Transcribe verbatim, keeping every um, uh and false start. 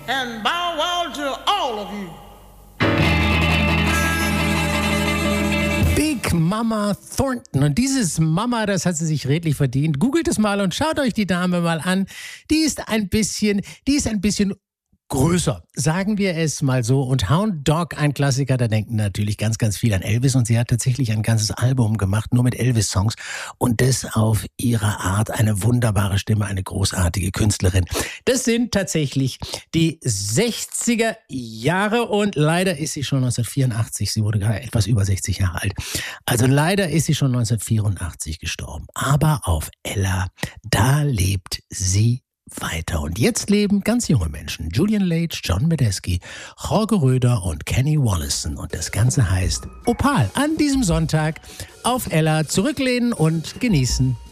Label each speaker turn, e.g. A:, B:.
A: and bow wow to all of you.
B: Big Mama Thornton. Und dieses Mama, das hat sie sich redlich verdient. Googelt es mal und schaut euch die Dame mal an. Die ist ein bisschen, die ist ein bisschen größer, sagen wir es mal so. Und Hound Dog, ein Klassiker, da denken natürlich ganz, ganz viel an Elvis. Und sie hat tatsächlich ein ganzes Album gemacht, nur mit Elvis-Songs. Und das auf ihre Art. Eine wunderbare Stimme, eine großartige Künstlerin. Das sind tatsächlich die sechziger Jahre. Und leider ist sie schon neunzehnhundertvierundachtzig. Sie wurde gerade etwas über sechzig Jahre alt. Also leider ist sie schon neunzehnhundertvierundachtzig gestorben. Aber auf Ella, da lebt sie weiter. Und jetzt leben ganz junge Menschen. Julian Lage, John Medeski, Jorge Röder und Kenny Wollesen. Und das Ganze heißt Opal. An diesem Sonntag auf Ella zurücklehnen und genießen.